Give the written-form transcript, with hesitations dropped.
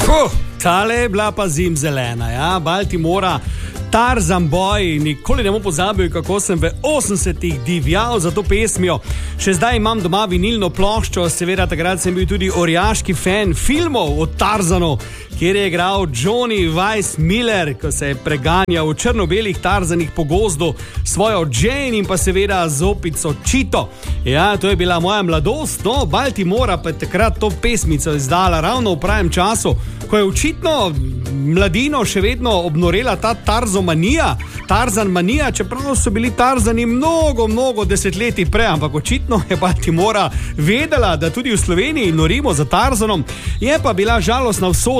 Tale je bila pa zimzelena, ja, Baltimora, Tarzan Boy, nikoli ne bom pozabil, kako sem v 80-ih divjal za to pesmijo. Še zdaj imam doma vinilno ploščo, seveda takrat sem bil tudi orjaški fan filmov o Tarzanu, kjer je igral Johnny Weissmuller, ko se je preganjal v črno-belih Tarzanih po gozdu svojo Jane in pa seveda zopico Čito. Ja, to je bila moja mladost, no, Baltimora pa je takrat to pesmico izdala ravno v pravem času, ko je očitno mladino še vedno obnorela ta Tarzan manija, čeprav so bili Tarzani mnogo desetletij prej, ampak očitno je Baltimora vedela, da tudi v Sloveniji norimo za Tarzanom, je pa bila žalostna usoda